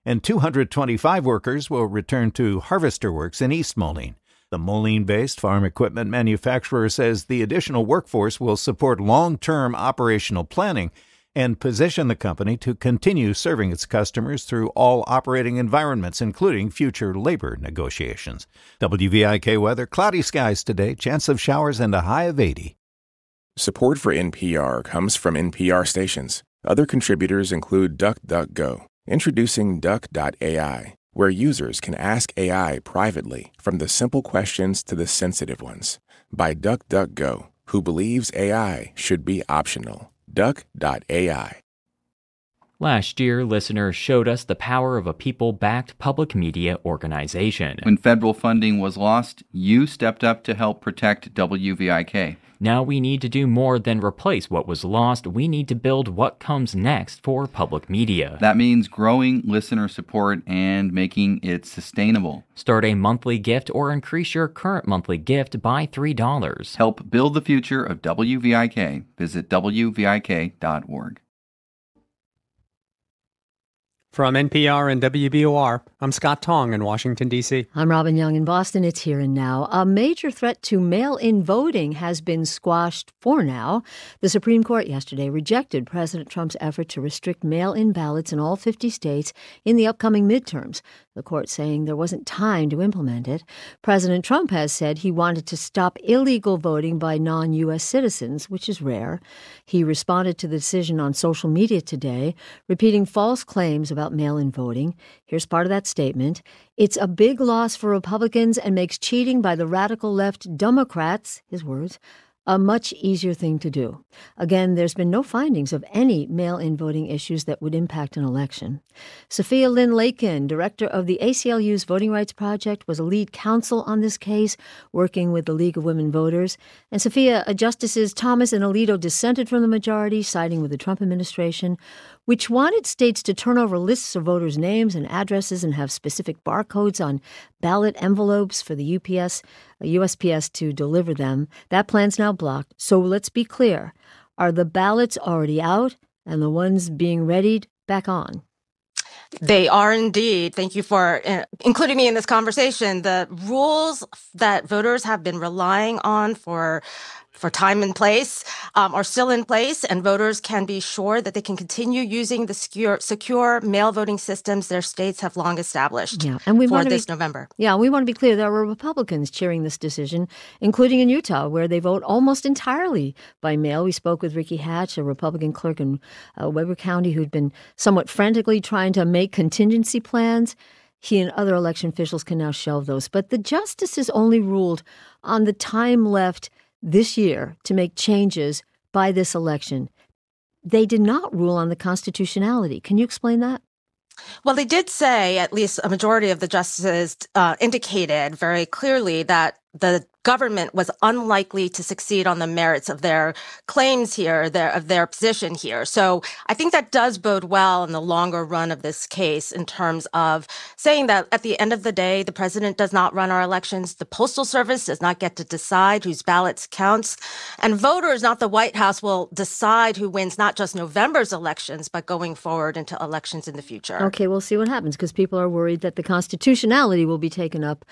and 225 workers will return to Harvester Works in East Moline. The Moline-based farm equipment manufacturer says the additional workforce will support long-term operational planning and position the company to continue serving its customers through all operating environments, including future labor negotiations. WVIK weather, cloudy skies today, chance of showers and a high of 80. Support for NPR comes from NPR stations. Other contributors include DuckDuckGo, introducing Duck.ai, where users can ask AI privately, from the simple questions to the sensitive ones, by DuckDuckGo, who believes AI should be optional. Duck.ai. Last year, listeners showed us the power of a people-backed public media organization. When federal funding was lost, you stepped up to help protect WVIK. Now we need to do more than replace what was lost. We need to build what comes next for public media. That means growing listener support and making it sustainable. Start a monthly gift or increase your current monthly gift by $3. Help build the future of WVIK. Visit WVIK.org. From NPR and WBOR, I'm Scott Tong in Washington, D.C. I'm Robin Young in Boston. It's Here and Now. A major threat to mail-in voting has been squashed for now. The Supreme Court yesterday rejected President Trump's effort to restrict mail-in ballots in all 50 states in the upcoming midterms, the court saying there wasn't time to implement it. President Trump has said he wanted to stop illegal voting by non-U.S. citizens, which is rare. He responded to the decision on social media today, repeating false claims about mail-in voting. Here's part of that statement. It's a big loss for Republicans and makes cheating by the radical left Democrats, his words, a much easier thing to do. Again, there's been no findings of any mail-in voting issues that would impact an election. Sophia Lynn Lakin, director of the ACLU's Voting Rights Project, was a lead counsel on this case, working with the League of Women Voters. And Sophia, Justices Thomas and Alito dissented from the majority, siding with the Trump administration, which wanted states to turn over lists of voters' names and addresses and have specific barcodes on ballot envelopes for the USPS to deliver them. That plan's now blocked. So let's be clear. Are the ballots already out and the ones being readied back on? They are indeed. Thank you for including me in this conversation. The rules that voters have been relying on for time and place are still in place, and voters can be sure that they can continue using the secure mail voting systems their states have long established for this November. Yeah, we want to be clear. There were Republicans cheering this decision, including in Utah, where they vote almost entirely by mail. We spoke with Ricky Hatch, a Republican clerk in Weber County, who'd been somewhat frantically trying to make contingency plans. He and other election officials can now shelve those. But the justices only ruled on the time left this year to make changes by this election. They did not rule on the constitutionality. Can you explain that? Well, they did say, at least a majority of the justices indicated very clearly that the government was unlikely to succeed on the merits of their claims here, of their position here. So I think that does bode well in the longer run of this case in terms of saying that at the end of the day, the president does not run our elections. The Postal Service does not get to decide whose ballots counts. And voters, not the White House, will decide who wins not just November's elections, but going forward into elections in the future. Okay, we'll see what happens, because people are worried that the constitutionality will be taken up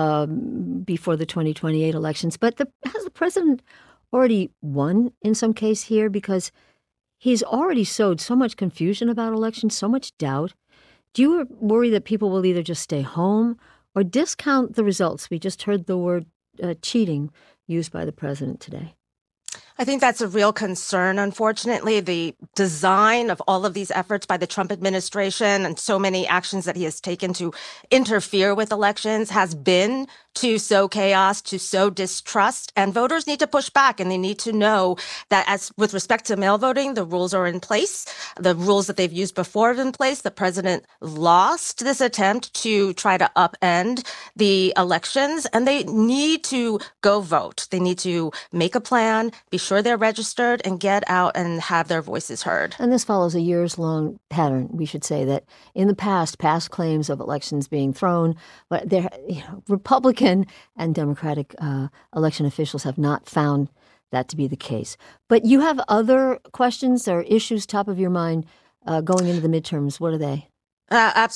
before the 2028 elections. But has the president already won in some case here? Because he's already sowed so much confusion about elections, so much doubt. Do you worry that people will either just stay home or discount the results? We just heard the word cheating used by the president today. I think that's a real concern, unfortunately. The design of all of these efforts by the Trump administration and so many actions that he has taken to interfere with elections has been to sow chaos, to sow distrust. And voters need to push back, and they need to know that as with respect to mail voting, the rules are in place. The rules that they've used before are in place. The president lost this attempt to try to upend the elections, and they need to go vote. They need to make a plan, be sure they're registered, and get out and have their voices heard. And this follows a years-long pattern, we should say, that in the past claims of elections being thrown, but Republican and Democratic election officials have not found that to be the case. But you have other questions or issues top of your mind going into the midterms. What are they?